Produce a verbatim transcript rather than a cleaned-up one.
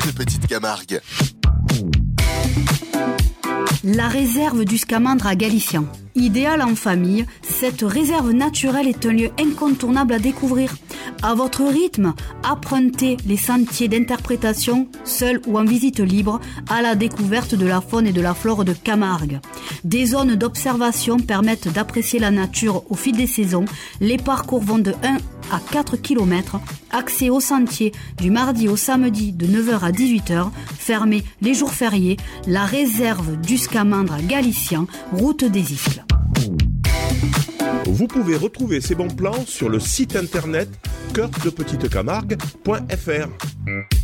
de Petite Camargue. La réserve du Scamandre à Galician. Idéale en famille, cette réserve naturelle est un lieu incontournable à découvrir. À votre rythme, empruntez les sentiers d'interprétation, seul ou en visite libre, à la découverte de la faune et de la flore de Camargue. Des zones d'observation permettent d'apprécier la nature au fil des saisons. Les parcours vont de un à quatre kilomètres. Accès au sentier du mardi au samedi de neuf heures à dix-huit heures. Fermé les jours fériés. La réserve du Scamandre à Galician, route des Isles. Vous pouvez retrouver ces bons plans sur le site internet cœur de petite camargue point f r.